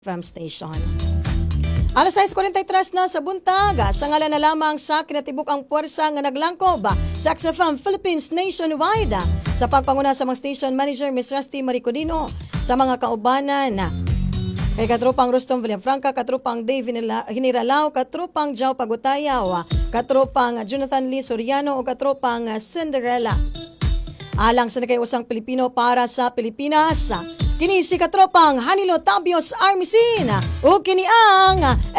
FM station. Alas 6:43 na sa buntag, sa ngalan na lamang sa kinatibuk-ang puwersa nga naglangkob sa XFM Philippines nationwide sa pagpanguna sa mga station manager Ms. Rusty Maricodino sa mga kaubanan kay katropang Rustom Villafranca, katropang Dave Hiniralaw, katropang Jao Pagutayaw, katropang Jonathan Lee Soriano o katropang Cinderella. Alang sa nakayusang Pilipino para sa Pilipinas, kini si katropang Hanilo Tabios Armisin o kini ang